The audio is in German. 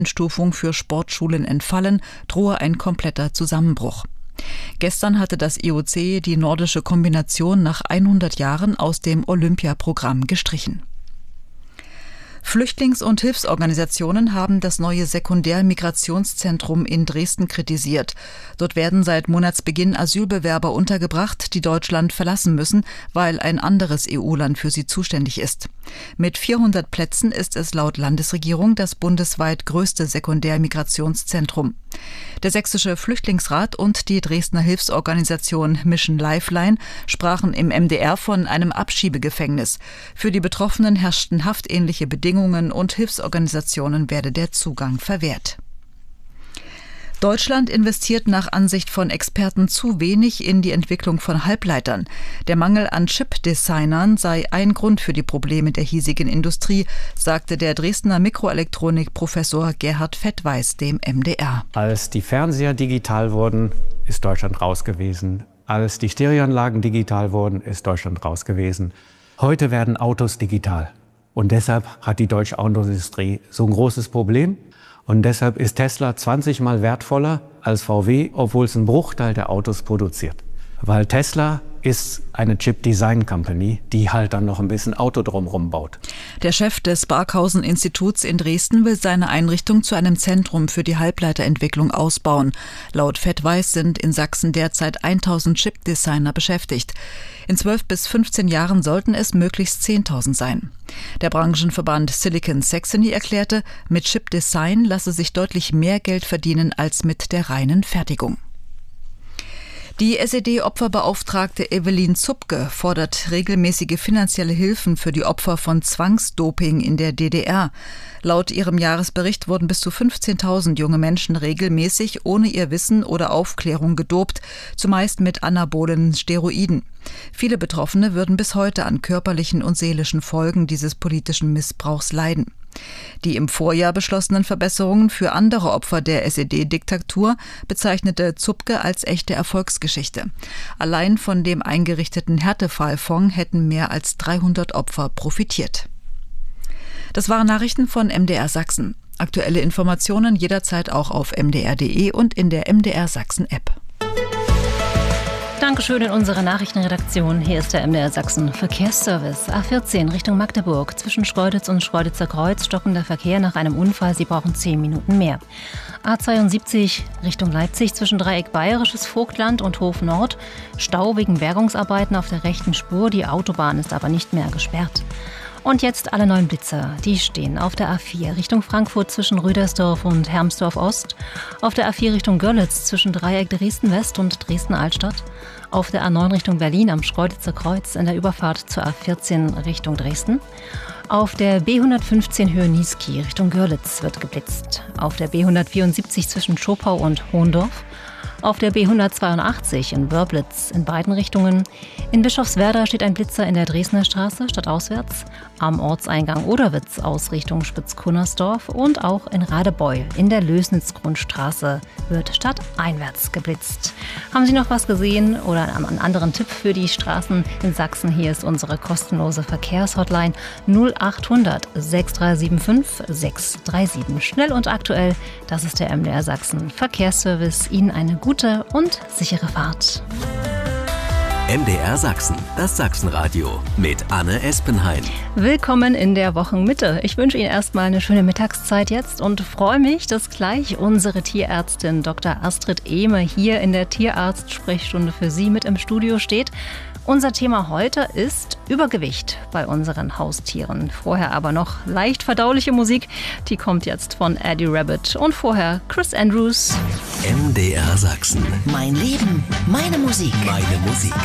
Stufung für Sportschulen entfallen, drohe ein kompletter Zusammenbruch. Gestern hatte das IOC die nordische Kombination nach 100 Jahren aus dem Olympiaprogramm gestrichen. Flüchtlings- und Hilfsorganisationen haben das neue Sekundärmigrationszentrum in Dresden kritisiert. Dort werden seit Monatsbeginn Asylbewerber untergebracht, die Deutschland verlassen müssen, weil ein anderes EU-Land für sie zuständig ist. Mit 400 Plätzen ist es laut Landesregierung das bundesweit größte Sekundärmigrationszentrum. Der Sächsische Flüchtlingsrat und die Dresdner Hilfsorganisation Mission Lifeline sprachen im MDR von einem Abschiebegefängnis. Für die Betroffenen herrschten haftähnliche Bedingungen und Hilfsorganisationen werde der Zugang verwehrt. Deutschland investiert nach Ansicht von Experten zu wenig in die Entwicklung von Halbleitern. Der Mangel an Chip-Designern sei ein Grund für die Probleme der hiesigen Industrie, sagte der Dresdner Mikroelektronik-Professor Gerhard Fettweis dem MDR. Als die Fernseher digital wurden, ist Deutschland raus gewesen. Als die Stereoanlagen digital wurden, ist Deutschland raus gewesen. Heute werden Autos digital. Und deshalb hat die deutsche Autoindustrie so ein großes Problem. Und deshalb ist Tesla 20 Mal wertvoller als VW, obwohl es einen Bruchteil der Autos produziert. Weil Tesla ist eine Chip-Design-Company, die halt dann noch ein bisschen Auto drumherum baut. Der Chef des Barkhausen-Instituts in Dresden will seine Einrichtung zu einem Zentrum für die Halbleiterentwicklung ausbauen. Laut Fettweis sind in Sachsen derzeit 1000 Chip-Designer beschäftigt. In 12 bis 15 Jahren sollten es möglichst 10.000 sein. Der Branchenverband Silicon Saxony erklärte, mit Chip-Design lasse sich deutlich mehr Geld verdienen als mit der reinen Fertigung. Die SED-Opferbeauftragte Evelyn Zupke fordert regelmäßige finanzielle Hilfen für die Opfer von Zwangsdoping in der DDR. Laut ihrem Jahresbericht wurden bis zu 15.000 junge Menschen regelmäßig ohne ihr Wissen oder Aufklärung gedopt, zumeist mit anabolen Steroiden. Viele Betroffene würden bis heute an körperlichen und seelischen Folgen dieses politischen Missbrauchs leiden. Die im Vorjahr beschlossenen Verbesserungen für andere Opfer der SED-Diktatur bezeichnete Zupke als echte Erfolgsgeschichte. Allein von dem eingerichteten Härtefallfonds hätten mehr als 300 Opfer profitiert. Das waren Nachrichten von MDR Sachsen. Aktuelle Informationen jederzeit auch auf mdr.de und in der MDR Sachsen-App. Dankeschön in unserer Nachrichtenredaktion. Hier ist der MDR Sachsen Verkehrsservice. A14 Richtung Magdeburg. Zwischen Schkeuditz und Schkeuditzer Kreuz stockender Verkehr nach einem Unfall. Sie brauchen 10 Minuten mehr. A72 Richtung Leipzig zwischen Dreieck Bayerisches Vogtland und Hof Nord. Stau wegen Bergungsarbeiten auf der rechten Spur. Die Autobahn ist aber nicht mehr gesperrt. Und jetzt alle 9 Blitzer. Die stehen auf der A4 Richtung Frankfurt zwischen Rüdersdorf und Hermsdorf Ost. Auf der A4 Richtung Görlitz zwischen Dreieck Dresden West und Dresden Altstadt. Auf der A9 Richtung Berlin am Schkeuditzer Kreuz in der Überfahrt zur A14 Richtung Dresden. Auf der B115 Höhe Niesky Richtung Görlitz wird geblitzt. Auf der B174 zwischen Schopau und Hohendorf. Auf der B182 in Wörblitz in beiden Richtungen. In Bischofswerda steht ein Blitzer in der Dresdner Straße stadtauswärts. Am Ortseingang Oderwitz aus Richtung Spitz-Kunnersdorf. Und auch in Radebeul in der Lösnitz-Grundstraße wird stadteinwärts geblitzt. Haben Sie noch was gesehen oder einen anderen Tipp für die Straßen in Sachsen? Hier ist unsere kostenlose Verkehrshotline 0800 6375 637. Schnell und aktuell, das ist der MDR Sachsen Verkehrsservice. Ihnen eine gute und sichere Fahrt. MDR Sachsen, das Sachsenradio mit Anne Espenhain. Willkommen in der Wochenmitte. Ich wünsche Ihnen erstmal eine schöne Mittagszeit jetzt und freue mich, dass gleich unsere Tierärztin Dr. Astrid Ehme hier in der Tierarzt-Sprechstunde für Sie mit im Studio steht. Unser Thema heute ist Übergewicht bei unseren Haustieren. Vorher aber noch leicht verdauliche Musik. Die kommt jetzt von Eddie Rabbit und vorher Chris Andrews. MDR Sachsen. Mein Leben, meine Musik. Meine Musik.